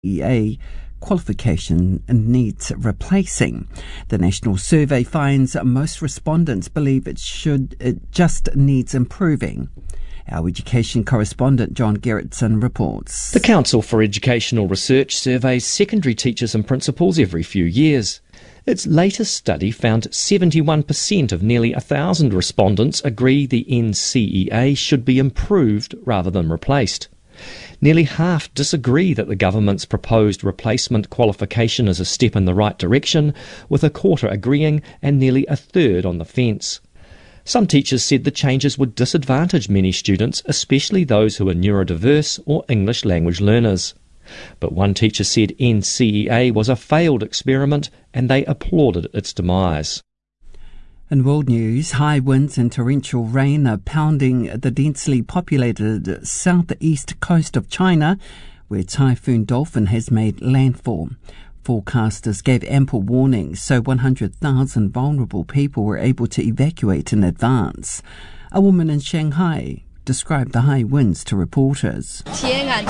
EA qualification needs replacing. The national survey finds most respondents believe it just needs improving. Our education correspondent John Gerritsen reports. The Council for Educational Research surveys secondary teachers and principals every few years. Its latest study found 71% of nearly 1,000 respondents agree the NCEA should be improved rather than replaced. Nearly half disagree that the government's proposed replacement qualification is a step in the right direction, with a quarter agreeing and nearly a third on the fence. Some teachers said the changes would disadvantage many students, especially those who are neurodiverse or English language learners. But one teacher said NCEA was a failed experiment and they applauded its demise. In world news, high winds and torrential rain are pounding the densely populated southeast coast of China, where Typhoon Dolphin has made landfall. Forecasters gave ample warning, so 100,000 vulnerable people were able to evacuate in advance. A woman in Shanghai described the high winds to reporters. The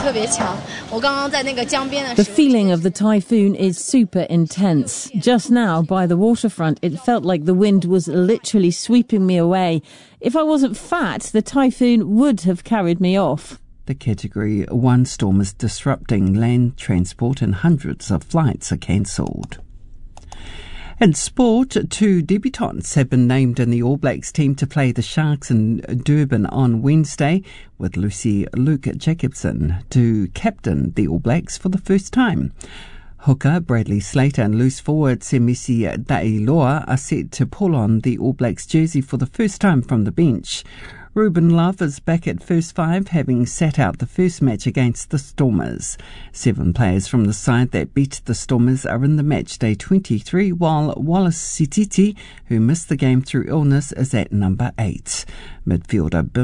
feeling of the typhoon is super intense. Just now, by the waterfront, it felt like the wind was literally sweeping me away. If I wasn't fat, the typhoon would have carried me off. The Category 1 storm is disrupting land transport and hundreds of flights are cancelled. In sport, 2 debutants have been named in the All Blacks team to play the Sharks in Durban on Wednesday, with Luke Jacobson to captain the All Blacks for the first time. Hooker Bradley Slater and loose forward Semisi Dailoa are set to pull on the All Blacks jersey for the first time from the bench. Ruben Love is back at first 5, having sat out the first match against the Stormers. 7 players from the side that beat the Stormers are in the match day 23, while Wallace Sititi, who missed the game through illness, is at number 8. Midfielder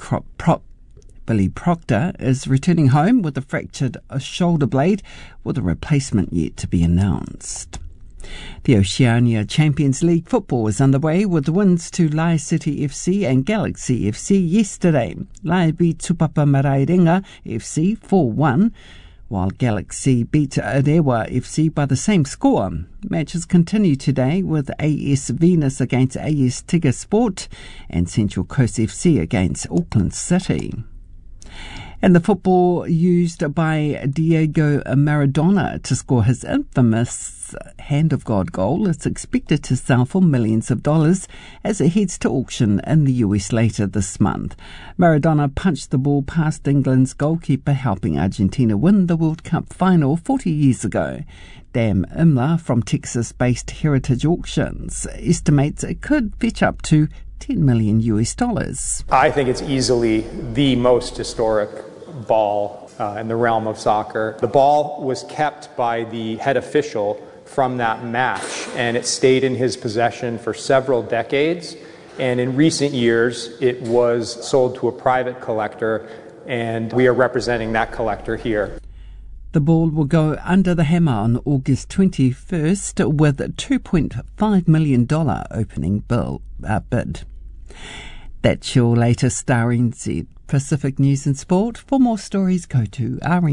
Billy Proctor is returning home with a fractured shoulder blade, with a replacement yet to be announced. The Oceania Champions League football is underway with wins to Lai City FC and Galaxy FC yesterday. Lai beat Tupapa Marairenga FC 4-1, while Galaxy beat Arewa FC by the same score. Matches continue today with AS Venus against AS Tiga Sport and Central Coast FC against Auckland City. And the football used by Diego Maradona to score his infamous Hand of God goal is expected to sell for millions of dollars as it heads to auction in the US later this month. Maradona punched the ball past England's goalkeeper, helping Argentina win the World Cup final 40 years ago. Dan Imler from Texas-based Heritage Auctions estimates it could fetch up to $10 million. I think it's easily the most historic ball in the realm of soccer. The ball was kept by the head official from that match, and it stayed in his possession for several decades. And in recent years, it was sold to a private collector, and we are representing that collector here. The ball will go under the hammer on August 21st with a $2.5 million opening bid. That's your latest RNZ Pacific News and Sport. For more stories, go to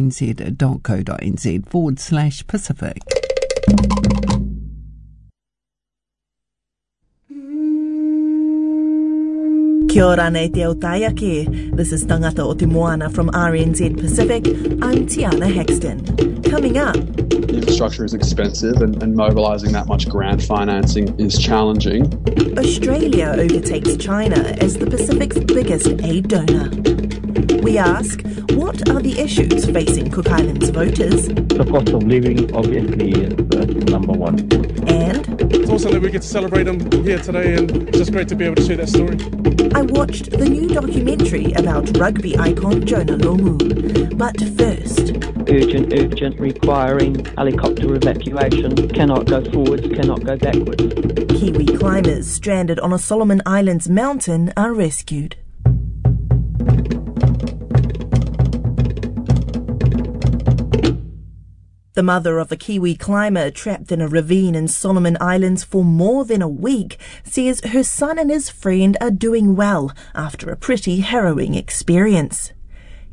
rnz.co.nz/Pacific. Kia ora nei te autaiake. This is Tangata o Te Moana from RNZ Pacific. I'm Tiana Hexton. Coming up, infrastructure is expensive and mobilising that much grant financing is challenging. Australia overtakes China as the Pacific's biggest aid donor. We ask, what are the issues facing Cook Islands voters? The cost of living obviously is number one. And it's awesome that we get to celebrate them here today, and it's just great to be able to share that story. I watched the new documentary about rugby icon Jonah Lomu. But first, urgent, requiring helicopter evacuation, cannot go forwards, cannot go backwards. Kiwi climbers stranded on a Solomon Islands mountain are rescued. The mother of a Kiwi climber trapped in a ravine in Solomon Islands for more than a week says her son and his friend are doing well after a pretty harrowing experience.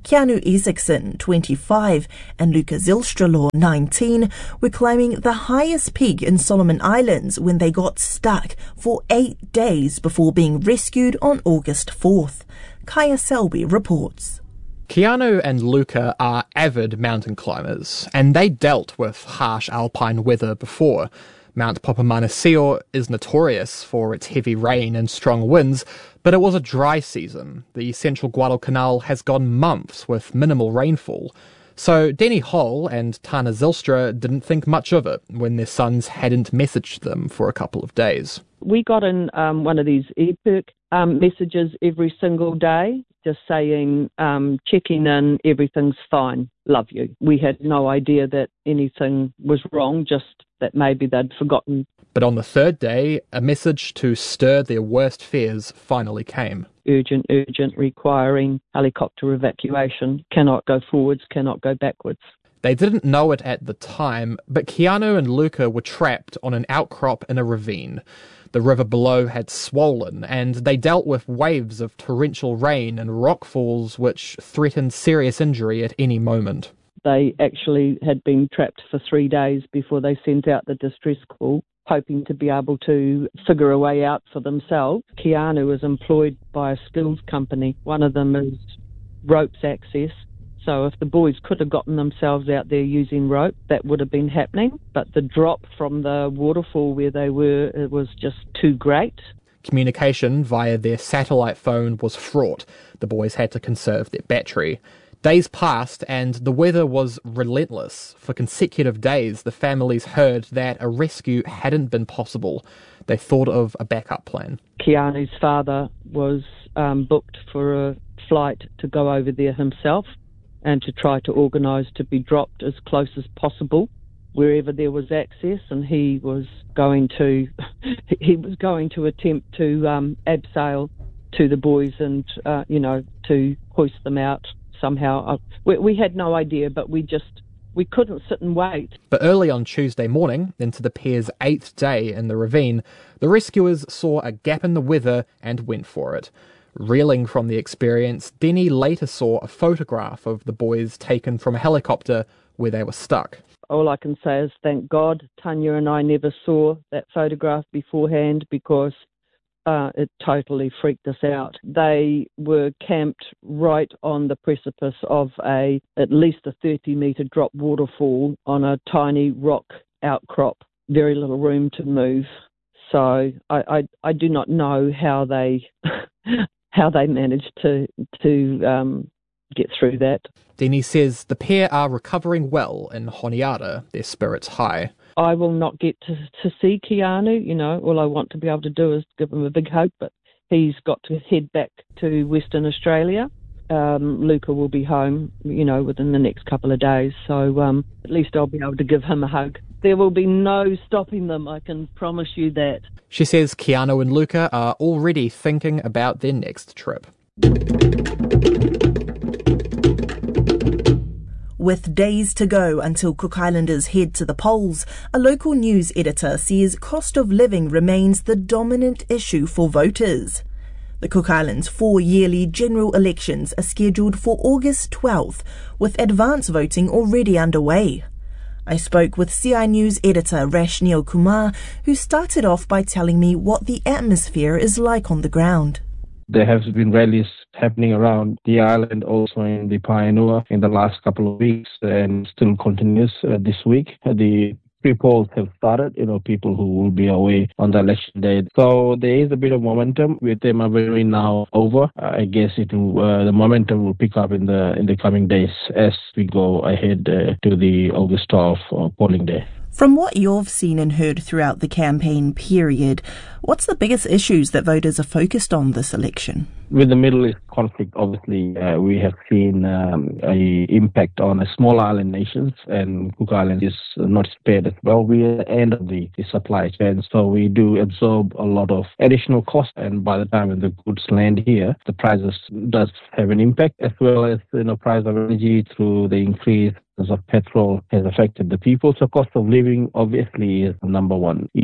Keanu Isaacson, 25, and Luca Zylstrelor, 19, were climbing the highest peak in Solomon Islands when they got stuck for 8 days before being rescued on August 4th. Kaya Selby reports. Keanu and Luca are avid mountain climbers, and they dealt with harsh alpine weather before. Mount Papamanasio is notorious for its heavy rain and strong winds, but it was a dry season. The central Guadalcanal has gone months with minimal rainfall. So Denny Hull and Tana Zylstra didn't think much of it when their sons hadn't messaged them for a couple of days. We got in one of these ePerk messages every single day, just saying, checking in, everything's fine, love you. We had no idea that anything was wrong, just that maybe they'd forgotten. But on the third day, a message to stir their worst fears finally came. Urgent, requiring helicopter evacuation. Cannot go forwards, cannot go backwards. They didn't know it at the time, but Keanu and Luca were trapped on an outcrop in a ravine. The river below had swollen, and they dealt with waves of torrential rain and rockfalls which threatened serious injury at any moment. They actually had been trapped for 3 days before they sent out the distress call, hoping to be able to figure a way out for themselves. Keanu is employed by a skills company. One of them is ropes access. So if the boys could have gotten themselves out there using rope, that would have been happening. But the drop from the waterfall where they were, it was just too great. Communication via their satellite phone was fraught. The boys had to conserve their battery. Days passed and the weather was relentless. For consecutive days, the families heard that a rescue hadn't been possible. They thought of a backup plan. Keanu's father was booked for a flight to go over there himself and to try to organise to be dropped as close as possible wherever there was access, and he was going to attempt to abseil to the boys and to hoist them out somehow. We had no idea, but we couldn't sit and wait. But early on Tuesday morning, into the pair's 8th day in the ravine, the rescuers saw a gap in the weather and went for it. Reeling from the experience, Denny later saw a photograph of the boys taken from a helicopter where they were stuck. All I can say is thank God Tanya and I never saw that photograph beforehand, because it totally freaked us out. They were camped right on the precipice of at least a 30-metre drop waterfall on a tiny rock outcrop, very little room to move. So I do not know how they managed to get through that. Denny says the pair are recovering well in Honiara, their spirits high. I will not get to see Keanu, all I want to be able to do is give him a big hug, but he's got to head back to Western Australia. Luca will be home, within the next couple of days, so at least I'll be able to give him a hug. There will be no stopping them, I can promise you that. She says Keanu and Luca are already thinking about their next trip. With days to go until Cook Islanders head to the polls, a local news editor says cost of living remains the dominant issue for voters. The Cook Islands 4 yearly general elections are scheduled for August 12th, with advance voting already underway. I spoke with CI News editor Rashniel Kumar, who started off by telling me what the atmosphere is like on the ground. There have been rallies happening around the island, also in the Paenua in the last couple of weeks, and still continues this week. The pre-polls have started, people who will be away on the election day. So there is a bit of momentum with them very now over. I guess the momentum will pick up in the coming days as we go ahead to the August 12th polling day. From what you've seen and heard throughout the campaign period, what's the biggest issues that voters are focused on this election? With the Middle East conflict, obviously, we have seen an impact on small island nations, and Cook Island is not spared as well. We are at the end of the supply chain, so we do absorb a lot of additional costs, and by the time the goods land here, the prices does have an impact, as well as price of energy through the increase of petrol has affected the people. So cost of living obviously is the number one issue.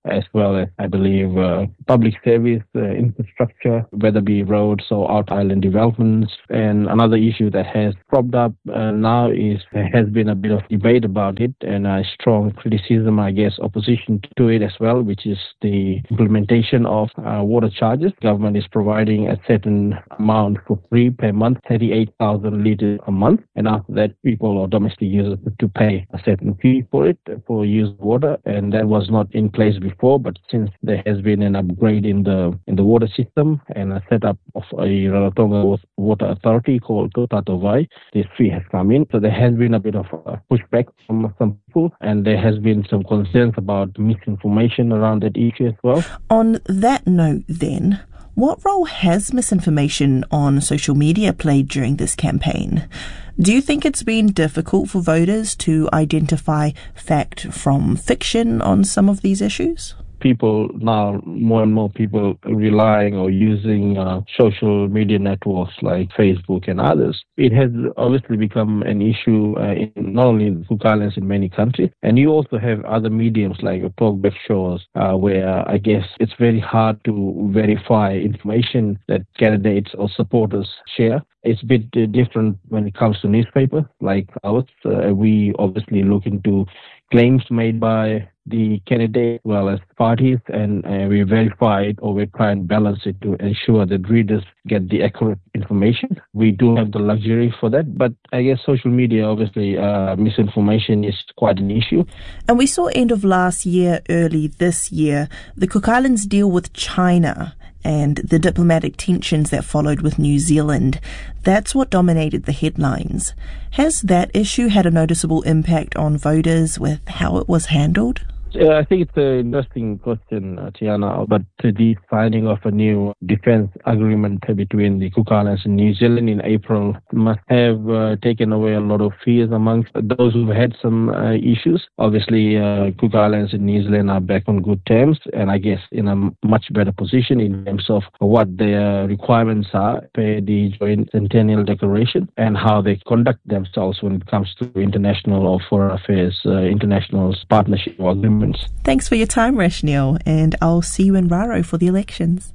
as well as, I believe, public service infrastructure, whether it be roads or out-island developments. And another issue that has cropped up now is there has been a bit of debate about it and a strong criticism, I guess, opposition to it as well, which is the implementation of water charges. Government is providing a certain amount for free per month, 38,000 litres a month. And after that, people or domestic users have to pay a certain fee for it, for use of water. And that was not in place before, but since there has been an upgrade in the water system and a setup of a Rarotonga Water Authority called Totatovai, this fee has come in. So there has been a bit of a pushback from some people, and there has been some concerns about misinformation around that issue as well. On that note then, what role has misinformation on social media played during this campaign? Do you think it's been difficult for voters to identify fact from fiction on some of these issues? People now, more and more people relying or using social media networks like Facebook and others. It has obviously become an issue in not only in the Cook Islands, in many countries. And you also have other mediums like talkback shows where I guess it's very hard to verify information that candidates or supporters share. It's a bit different when it comes to newspapers like ours. We obviously look into claims made by the candidate as well as parties, and we verify it, or we try and balance it to ensure that readers get the accurate information. We do have the luxury for that, but I guess social media, obviously, misinformation is quite an issue. And we saw end of last year, early this year, the Cook Islands deal with China and the diplomatic tensions that followed with New Zealand. That's what dominated the headlines. Has that issue had a noticeable impact on voters with how it was handled? I think it's an interesting question, Tiana, but the signing of a new defence agreement between the Cook Islands and New Zealand in April must have taken away a lot of fears amongst those who've had some issues. Obviously, Cook Islands and New Zealand are back on good terms, and I guess in a much better position in terms of what their requirements are per the Joint Centennial Declaration and how they conduct themselves when it comes to international or foreign affairs, international partnership or agreements. Thanks for your time, Rashniel, and I'll see you in Raro for the elections.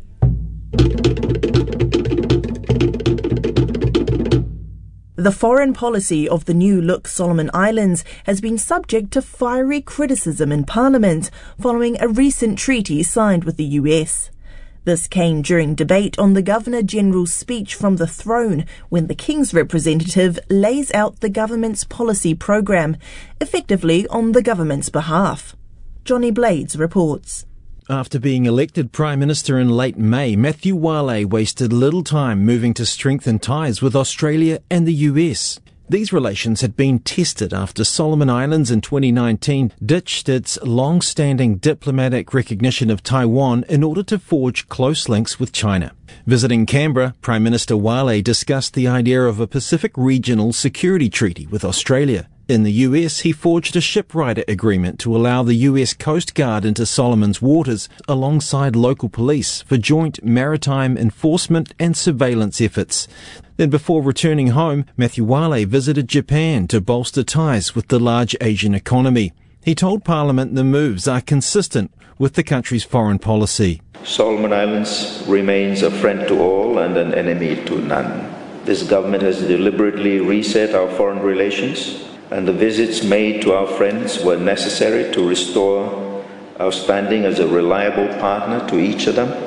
The foreign policy of the new look Solomon Islands has been subject to fiery criticism in Parliament following a recent treaty signed with the US. This came during debate on the Governor-General's speech from the throne when the King's representative lays out the government's policy programme, effectively on the government's behalf. Johnny Blades reports. After being elected Prime Minister in late May, Matthew Wale wasted little time moving to strengthen ties with Australia and the US. These relations had been tested after Solomon Islands in 2019 ditched its long-standing diplomatic recognition of Taiwan in order to forge close links with China. Visiting Canberra, Prime Minister Wale discussed the idea of a Pacific Regional Security Treaty with Australia. In the US, he forged a shipwrighter agreement to allow the US Coast Guard into Solomon's waters alongside local police for joint maritime enforcement and surveillance efforts. Then before returning home, Matthew Wale visited Japan to bolster ties with the large Asian economy. He told Parliament the moves are consistent with the country's foreign policy. Solomon Islands remains a friend to all and an enemy to none. This government has deliberately reset our foreign relations, and the visits made to our friends were necessary to restore our standing as a reliable partner to each of them.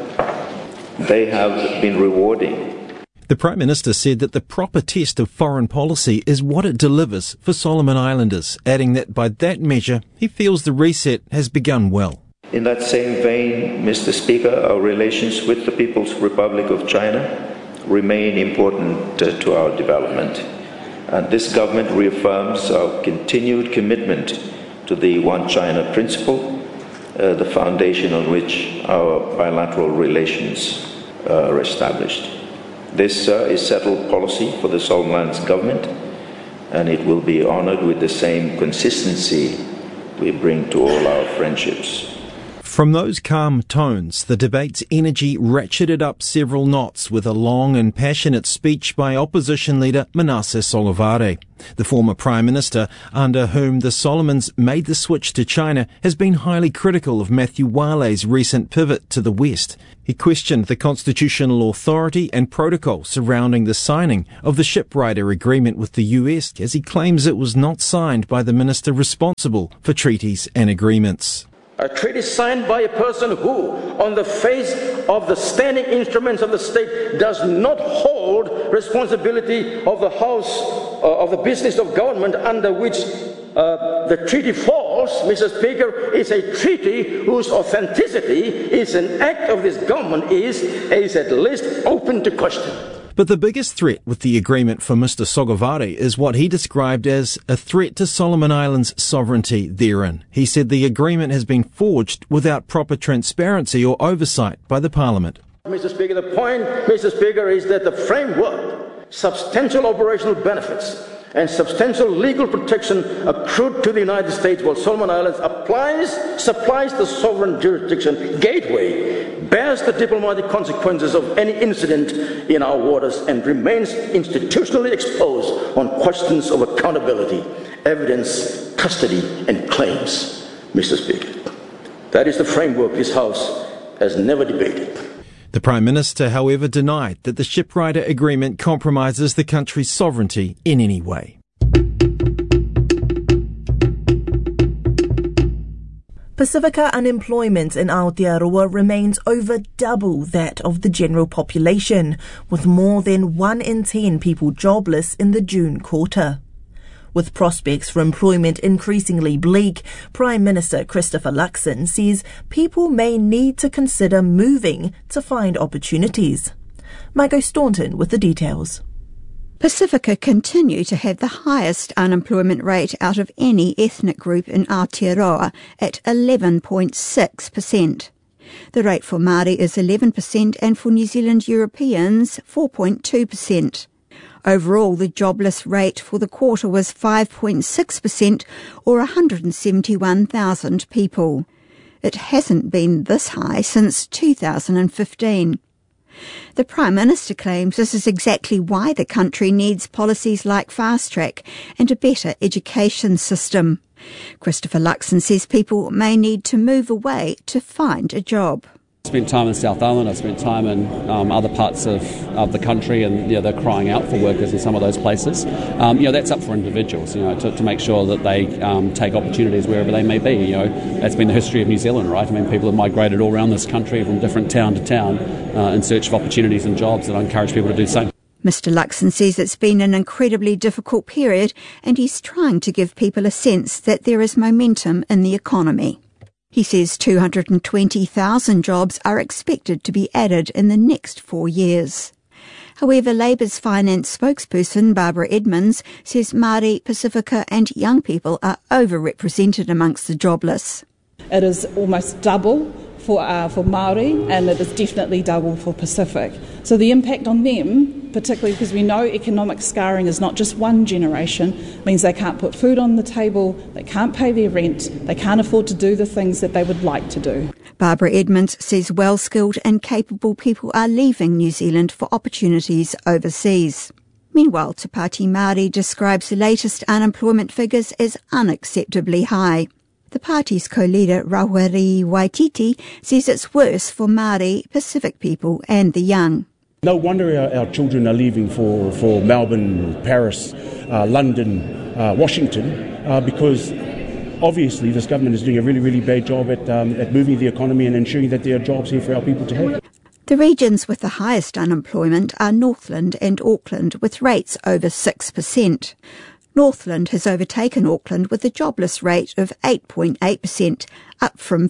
They have been rewarding. The Prime Minister said that the proper test of foreign policy is what it delivers for Solomon Islanders, adding that by that measure, he feels the reset has begun well. In that same vein, Mr. Speaker, our relations with the People's Republic of China remain important to our development. And this government reaffirms our continued commitment to the One China principle, the foundation on which our bilateral relations are established. This is settled policy for the Solomon Islands government, and it will be honored with the same consistency we bring to all our friendships. From those calm tones, the debate's energy ratcheted up several knots with a long and passionate speech by opposition leader Manasseh Sogavare. The former Prime Minister, under whom the Solomons made the switch to China, has been highly critical of Matthew Wale's recent pivot to the West. He questioned the constitutional authority and protocol surrounding the signing of the shipwrighter agreement with the US, as he claims it was not signed by the minister responsible for treaties and agreements. A treaty signed by a person who, on the face of the standing instruments of the state, does not hold responsibility of the House, of the business of government under which the treaty falls, Mr. Speaker, is a treaty whose authenticity is an act of this government is at least open to question. But the biggest threat with the agreement for Mr. Sogavare is what he described as a threat to Solomon Islands' sovereignty therein. He said the agreement has been forged without proper transparency or oversight by the Parliament. Mr. Speaker, the point, Mr. Speaker, is that the framework, substantial operational benefits, and substantial legal protection accrued to the United States while Solomon Islands supplies the sovereign jurisdiction gateway, bears the diplomatic consequences of any incident in our waters, and remains institutionally exposed on questions of accountability, evidence, custody, and claims, Mr. Speaker. That is the framework this House has never debated. The Prime Minister, however, denied that the shipwrighter agreement compromises the country's sovereignty in any way. Pacifica unemployment in Aotearoa remains over double that of the general population, with more than 1 in 10 people jobless in the June quarter. With prospects for employment increasingly bleak, Prime Minister Christopher Luxon says people may need to consider moving to find opportunities. Margot Staunton with the details. Pacifica continue to have the highest unemployment rate out of any ethnic group in Aotearoa at 11.6%. The rate for Māori is 11% and for New Zealand Europeans 4.2%. Overall, the jobless rate for the quarter was 5.6%, or 171,000 people. It hasn't been this high since 2015. The Prime Minister claims this is exactly why the country needs policies like Fast Track and a better education system. Christopher Luxon says people may need to move away to find a job. I spent time in South Island, I spent time in other parts of the country, and they're crying out for workers in some of those places. That's up for individuals, to make sure that they take opportunities wherever they may be. That's been the history of New Zealand, right? I mean, people have migrated all around this country from different town to town in search of opportunities and jobs, and I encourage people to do the same. Mr. Luxon says it's been an incredibly difficult period, and he's trying to give people a sense that there is momentum in the economy. He says 220,000 jobs are expected to be added in the next 4 years. However, Labour's finance spokesperson Barbara Edmonds says Māori, Pacifica and young people are overrepresented amongst the jobless. It is almost double for Māori, and it is definitely double for Pacific. So the impact on them, particularly because we know economic scarring is not just one generation, means they can't put food on the table, they can't pay their rent, they can't afford to do the things that they would like to do. Barbara Edmonds says well-skilled and capable people are leaving New Zealand for opportunities overseas. Meanwhile, Te Pāti Māori describes the latest unemployment figures as unacceptably high. The party's co-leader, Raweri Waititi, says it's worse for Māori, Pacific people and the young. No wonder our children are leaving for Melbourne, Paris, London, Washington, because obviously this government is doing a really, really bad job at moving the economy and ensuring that there are jobs here for our people to have. The regions with the highest unemployment are Northland and Auckland, with rates over 6%. Northland has overtaken Auckland with a jobless rate of 8.8%, up from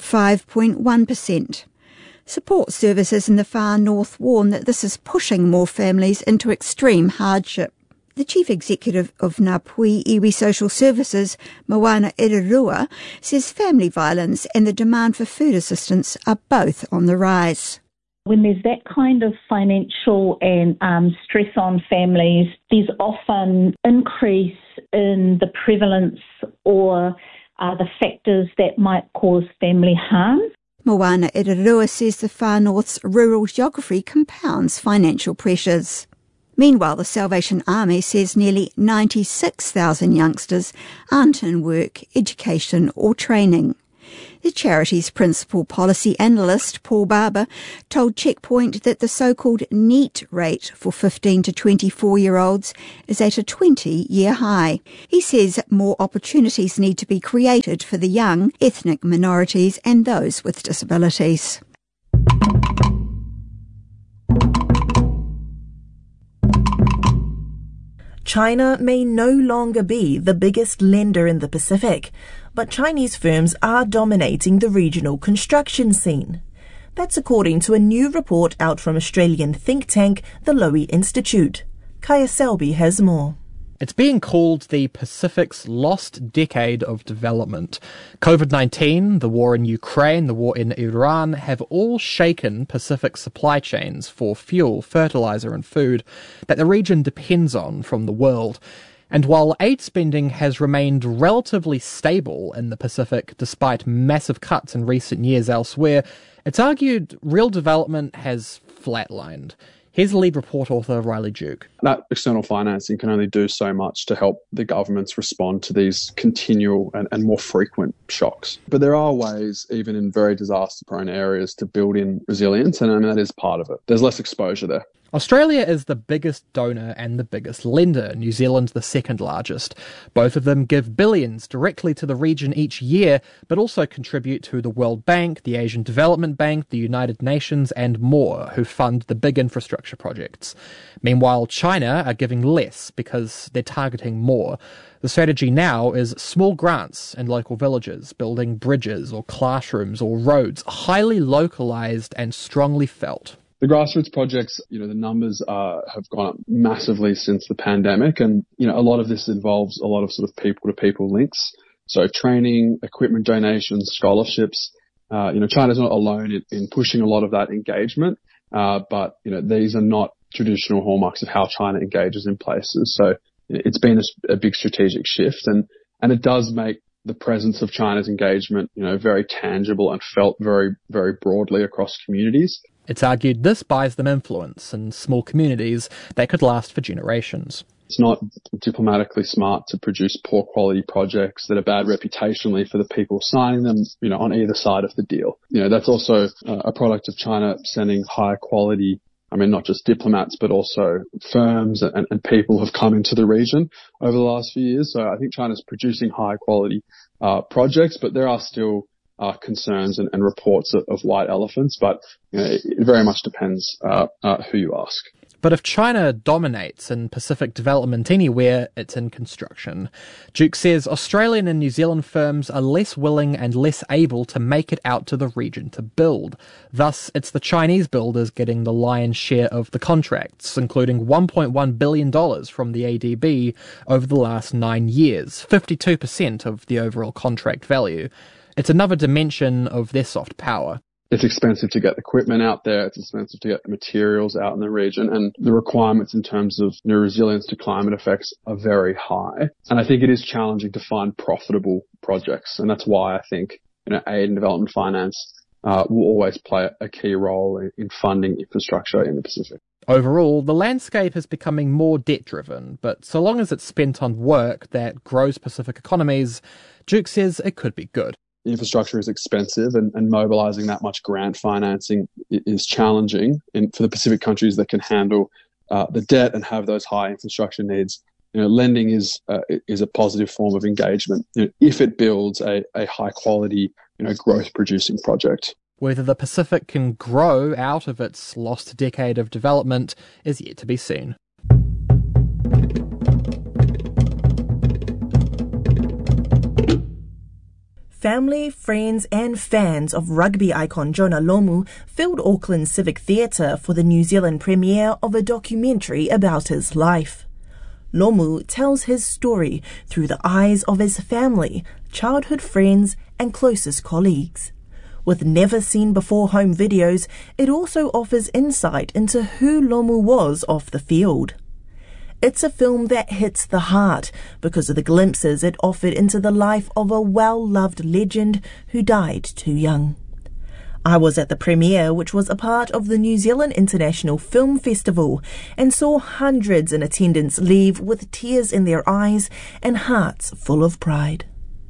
5.1%. Support services in the far north warn that this is pushing more families into extreme hardship. The chief executive of Ngāpuhi Iwi Social Services, Moana Ererua, says family violence and the demand for food assistance are both on the rise. When there's that kind of financial and stress on families, there's often increase in the prevalence or the factors that might cause family harm. Moana Irarua says the Far North's rural geography compounds financial pressures. Meanwhile, the Salvation Army says nearly 96,000 youngsters aren't in work, education or training. The charity's principal policy analyst, Paul Barber, told Checkpoint that the so-called NEET rate for 15 to 24-year-olds is at a 20-year high. He says more opportunities need to be created for the young, ethnic minorities and those with disabilities. China may no longer be the biggest lender in the Pacific, but Chinese firms are dominating the regional construction scene. That's according to a new report out from Australian think tank, the Lowy Institute. Kaya Selby has more. It's being called the Pacific's lost decade of development. COVID-19, the war in Ukraine, the war in Iran have all shaken Pacific supply chains for fuel, fertilizer and food that the region depends on from the world. And while aid spending has remained relatively stable in the Pacific despite massive cuts in recent years elsewhere, it's argued real development has flatlined. Here's the lead report author, Riley Duke. That external financing can only do so much to help the governments respond to these continual and more frequent shocks. But there are ways, even in very disaster-prone areas, to build in resilience, and that is part of it. There's less exposure there. Australia is the biggest donor and the biggest lender, New Zealand the second largest. Both of them give billions directly to the region each year, but also contribute to the World Bank, the Asian Development Bank, the United Nations and more, who fund the big infrastructure projects. Meanwhile, China are giving less because they're targeting more. The strategy now is small grants in local villages, building bridges or classrooms or roads, highly localised and strongly felt. The grassroots projects, the numbers have gone up massively since the pandemic. And, a lot of this involves a lot of sort of people-to-people links. So training, equipment donations, scholarships. China's not alone in pushing a lot of that engagement. But, these are not traditional hallmarks of how China engages in places. So it's been a big strategic shift. And it does make the presence of China's engagement, very tangible and felt very, very broadly across communities. It's argued this buys them influence in small communities that could last for generations. It's not diplomatically smart to produce poor quality projects that are bad reputationally for the people signing them, on either side of the deal. That's also a product of China sending high quality, not just diplomats, but also firms and people who have come into the region over the last few years. So I think China's producing high quality projects, but there are still concerns and reports of white elephants, but it very much depends who you ask. But if China dominates in Pacific development anywhere, it's in construction. Duke says Australian and New Zealand firms are less willing and less able to make it out to the region to build. Thus, it's the Chinese builders getting the lion's share of the contracts, including $1.1 billion from the ADB over the last 9 years, 52% of the overall contract value. It's another dimension of their soft power. It's expensive to get equipment out there. It's expensive to get the materials out in the region. And the requirements in terms of resilience to climate effects are very high. And I think it is challenging to find profitable projects. And that's why I think aid and development finance will always play a key role in funding infrastructure in the Pacific. Overall, the landscape is becoming more debt-driven, but so long as it's spent on work that grows Pacific economies, Duke says it could be good. Infrastructure is expensive and mobilising that much grant financing is challenging. And for the Pacific countries that can handle the debt and have those high infrastructure needs, lending is a positive form of engagement if it builds a high quality, growth producing project. Whether the Pacific can grow out of its lost decade of development is yet to be seen. Family, friends and fans of rugby icon Jonah Lomu filled Auckland Civic Theatre for the New Zealand premiere of a documentary about his life. Lomu tells his story through the eyes of his family, childhood friends and closest colleagues. With never-seen-before home videos, it also offers insight into who Lomu was off the field. It's a film that hits the heart because of the glimpses it offered into the life of a well-loved legend who died too young. I was at the premiere, which was a part of the New Zealand International Film Festival, and saw hundreds in attendance leave with tears in their eyes and hearts full of pride.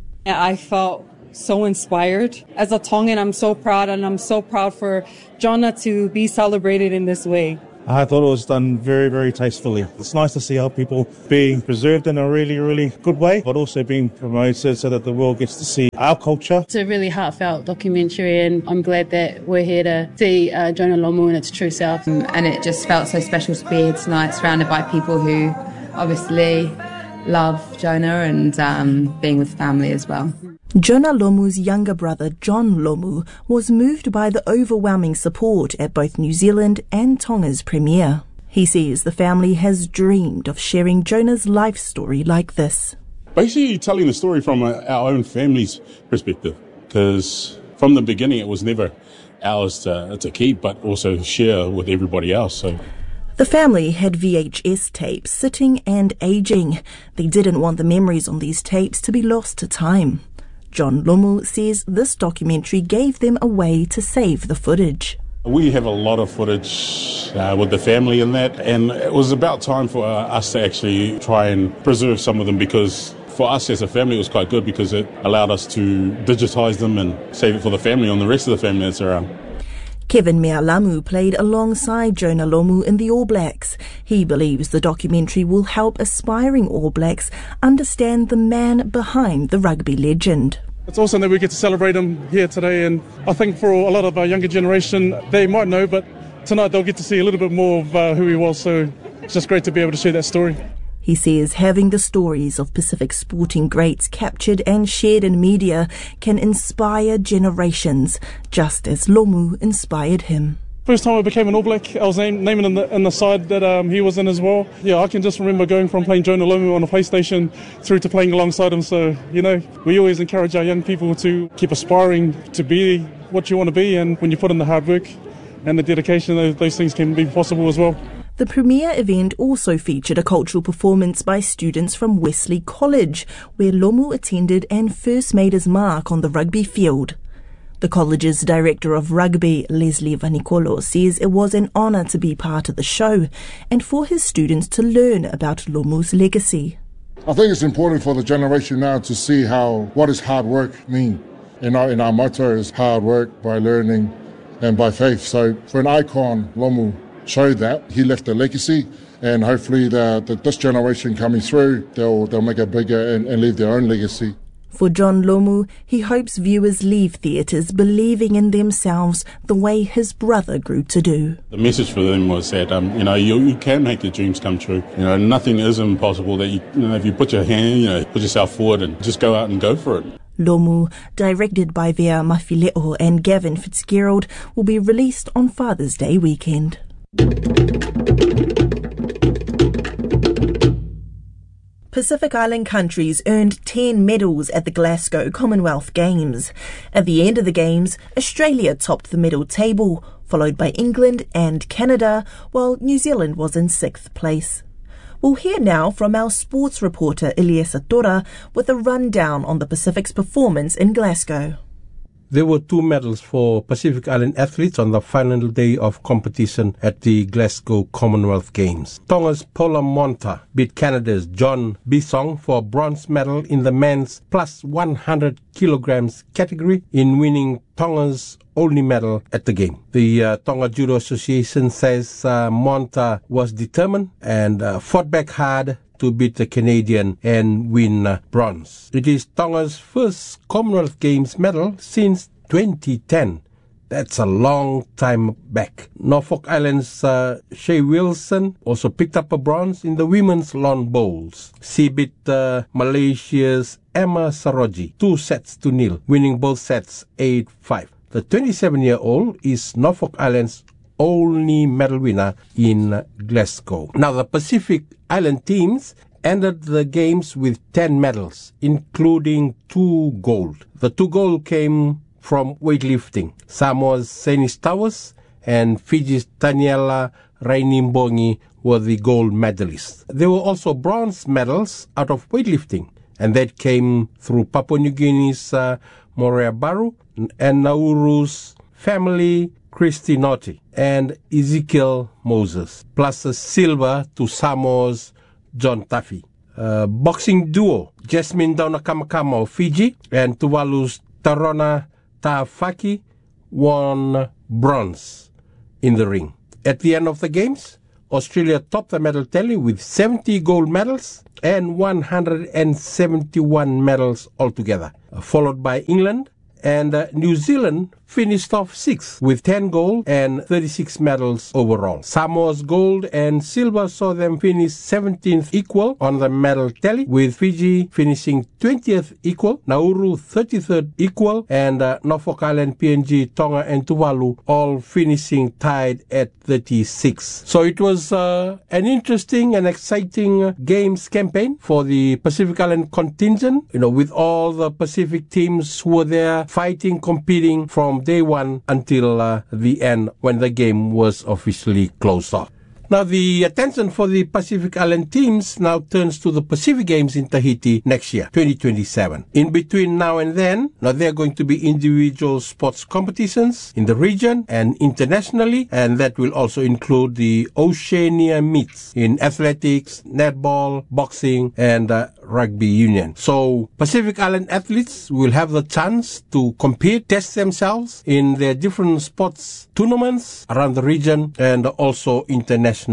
I felt so inspired. As a Tongan, I'm so proud, and I'm so proud for Jonah to be celebrated in this way. I thought it was done very, very tastefully. It's nice to see our people being preserved in a really, really good way, but also being promoted so that the world gets to see our culture. It's a really heartfelt documentary, and I'm glad that we're here to see Jonah Lomu in its true self. And it just felt so special to be here tonight, surrounded by people who obviously love Jonah and being with family as well. Jonah Lomu's younger brother, John Lomu, was moved by the overwhelming support at both New Zealand and Tonga's premiere. He says the family has dreamed of sharing Jonah's life story like this. Basically telling the story from our own family's perspective, because from the beginning it was never ours to keep, but also share with everybody else. So the family had VHS tapes sitting and aging. They didn't want the memories on these tapes to be lost to time. John Lomu says this documentary gave them a way to save the footage. We have a lot of footage with the family in that, and it was about time for us to actually try and preserve some of them, because for us as a family it was quite good because it allowed us to digitise them and save it for the family and the rest of the family that's around. Kevin Mealamu played alongside Jonah Lomu in the All Blacks. He believes the documentary will help aspiring All Blacks understand the man behind the rugby legend. It's awesome that we get to celebrate him here today, and I think for a lot of our younger generation, they might know, but tonight they'll get to see a little bit more of who he was, so it's just great to be able to share that story. He says having the stories of Pacific sporting greats captured and shared in media can inspire generations, just as Lomu inspired him. First time I became an All Black, I was naming in the side that he was in as well. Yeah, I can just remember going from playing Jonah Lomu on a PlayStation through to playing alongside him. So, we always encourage our young people to keep aspiring to be what you want to be, and when you put in the hard work and the dedication, those things can be possible as well. The premiere event also featured a cultural performance by students from Wesley College, where Lomu attended and first made his mark on the rugby field. The college's director of rugby, Leslie Vanikolo, says it was an honour to be part of the show and for his students to learn about Lomu's legacy. I think it's important for the generation now to see what does hard work mean. And our motto is hard work by learning and by faith. So for an icon, Lomu showed that. He left a legacy, and hopefully this generation coming through, they'll make it bigger and leave their own legacy. For John Lomu, he hopes viewers leave theatres believing in themselves the way his brother grew to do. The message for them was that you can make your dreams come true. Nothing is impossible. That if you put your hand, put yourself forward and just go out and go for it. Lomu, directed by Vea Mafileo and Gavin Fitzgerald, will be released on Father's Day weekend. Pacific Island countries earned 10 medals at the Glasgow Commonwealth Games. At the end of the Games, Australia topped the medal table, followed by England and Canada, while New Zealand was in 6th place. We'll hear now from our sports reporter Eliesa Tora with a rundown on the Pacific's performance in Glasgow. There were 2 medals for Pacific Island athletes on the final day of competition at the Glasgow Commonwealth Games. Tonga's Paula Monta beat Canada's John Bisong for a bronze medal in the men's plus 100 kilograms category in winning Tonga's only medal at the game. The Tonga Judo Association says Monta was determined and fought back hard to beat the Canadian and win bronze. It is Tonga's first Commonwealth Games medal since 2010. That's a long time back. Norfolk Island's Shea Wilson also picked up a bronze in the women's lawn bowls. She beat Malaysia's Emma Saroji 2-0, winning both sets 8-5. The 27-year-old is Norfolk Island's only medal winner in Glasgow. Now, the Pacific Island teams ended the games with 10 medals, including 2 gold. The 2 gold came from weightlifting. Samoa's Senis Towers and Fiji's Daniela Rainimbongi were the gold medalists. There were also bronze medals out of weightlifting, and that came through Papua New Guinea's Morea Baru and Nauru's Family Christinotti, and Ezekiel Moses, plus a silver to Samoa's John Taffy. Boxing duo Jasmine Daunakamakama of Fiji and Tuvalu's Tarona Taafaki won bronze in the ring. At the end of the games, Australia topped the medal tally with 70 gold medals and 171 medals altogether, followed by England, and New Zealand finished off 6th with 10 gold and 36 medals overall. Samoa's gold and silver saw them finish 17th equal on the medal tally, with Fiji finishing 20th equal, Nauru 33rd equal, and Norfolk Island, PNG, Tonga and Tuvalu all finishing tied at 36. So it was an interesting and exciting games campaign for the Pacific Island contingent, with all the Pacific teams who were there fighting, competing from day one until the end when the game was officially closed off. Now, the attention for the Pacific Island teams now turns to the Pacific Games in Tahiti next year, 2027. In between now and then, there are going to be individual sports competitions in the region and internationally, and that will also include the Oceania meets in athletics, netball, boxing, and rugby union. So Pacific Island athletes will have the chance to compete, test themselves in their different sports tournaments around the region and also internationally.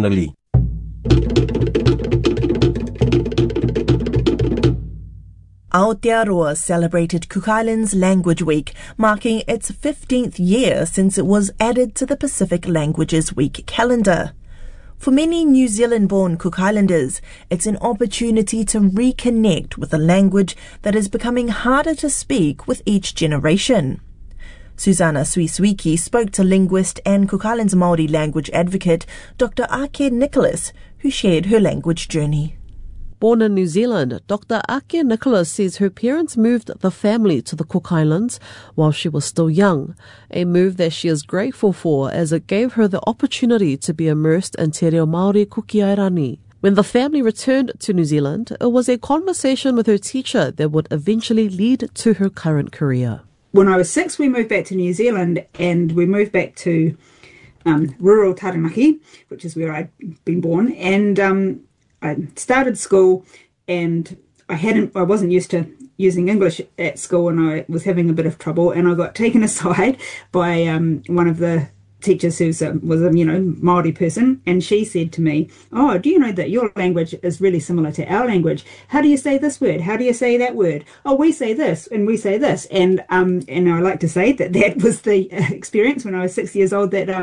Aotearoa celebrated Cook Islands Language Week, marking its 15th year since it was added to the Pacific Languages Week calendar. For many New Zealand-born Cook Islanders, it's an opportunity to reconnect with a language that is becoming harder to speak with each generation. Susanna Suisuiki spoke to linguist and Cook Islands Māori language advocate Dr. Ake Nicholas, who shared her language journey. Born in New Zealand, Dr. Ake Nicholas says her parents moved the family to the Cook Islands while she was still young, a move that she is grateful for as it gave her the opportunity to be immersed in te reo Māori kukiairani. When the family returned to New Zealand, it was a conversation with her teacher that would eventually lead to her current career. When I was 6, we moved back to New Zealand, and we moved back to rural Taranaki, which is where I'd been born, and I started school, and I wasn't used to using English at school, and I was having a bit of trouble, and I got taken aside by one of the teachers who was a Māori person, and she said to me, "Oh, do you know that your language is really similar to our language? How do you say this word? How do you say that word? Oh, we say this and we say this." And I like to say that was the experience when I was 6 years old that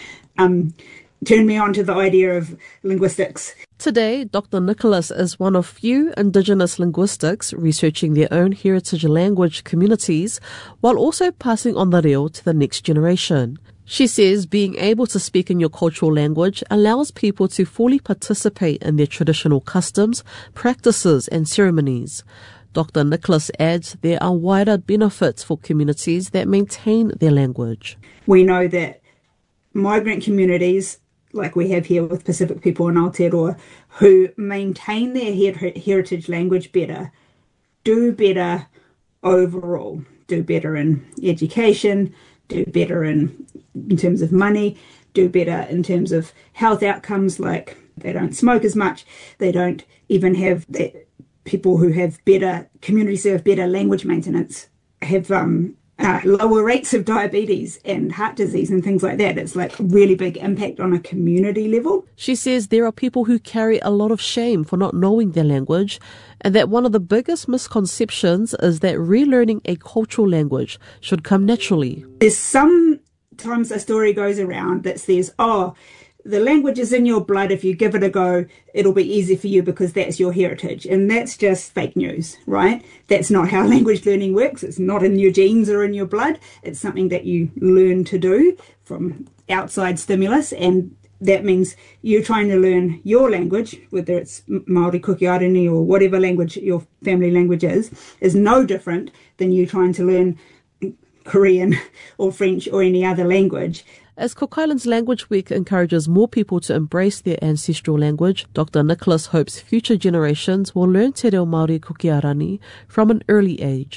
turned me on to the idea of linguistics. Today, Dr. Nicholas is one of few Indigenous linguistics researching their own heritage language communities while also passing on the reo to the next generation. She says being able to speak in your cultural language allows people to fully participate in their traditional customs, practices and ceremonies. Dr. Nicholas adds there are wider benefits for communities that maintain their language. We know that migrant communities, like we have here with Pacific people in Aotearoa, who maintain their heritage language better, do better overall, do better in education, do better in terms of money, do better in terms of health outcomes, like they don't smoke as much, they don't even have people who have better, communities who have better language maintenance, have lower rates of diabetes and heart disease and things like that. It's like a really big impact on a community level. She says there are people who carry a lot of shame for not knowing their language, and that one of the biggest misconceptions is that relearning a cultural language should come naturally. There's sometimes a story goes around that says, oh, the language is in your blood. If you give it a go, it'll be easy for you because that's your heritage. And that's just fake news, right? That's not how language learning works. It's not in your genes or in your blood. It's something that you learn to do from outside stimulus. And that means you're trying to learn your language, whether it's Māori kukiairani or whatever language your family language is no different than you trying to learn Korean or French or any other language. As Cook Islands Language Week encourages more people to embrace their ancestral language, Dr. Nicholas hopes future generations will learn te reo Māori kukiairani from an early age.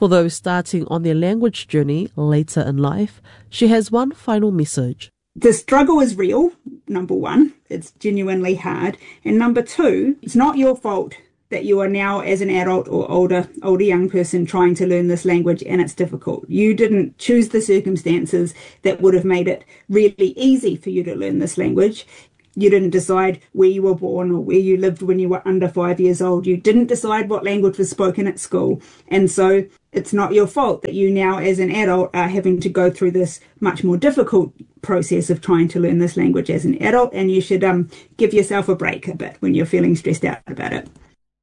For those starting on their language journey later in life, she has one final message. The struggle is real, number one. It's genuinely hard. And number two, it's not your fault that you are now, as an adult or older young person, trying to learn this language and it's difficult. You didn't choose the circumstances that would have made it really easy for you to learn this language. You didn't decide where you were born or where you lived when you were under 5 years old. You didn't decide what language was spoken at school. And so it's not your fault that you now, as an adult, are having to go through this much more difficult process of trying to learn this language as an adult. And you should give yourself a break a bit when you're feeling stressed out about it.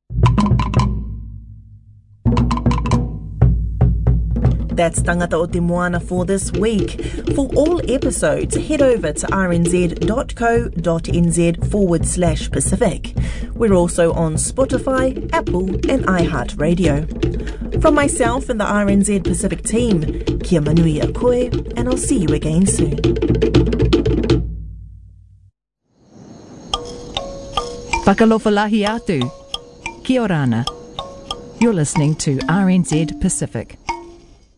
That's Tangata o Te Moana for this week. For all episodes, head over to rnz.co.nz/Pacific. We're also on Spotify, Apple and iHeartRadio. From myself and the RNZ Pacific team, kia manui a koe, and I'll see you again soon. Whakalofalahi atu. Kia orana. You're listening to RNZ Pacific.